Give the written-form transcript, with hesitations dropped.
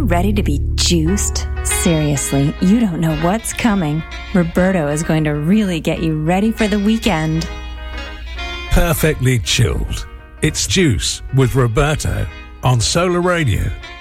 ready to be juiced? Seriously, you don't know what's coming. Roberto is going to really get you ready for the weekend. Perfectly chilled. It's Juice with Roberto on Solar Radio.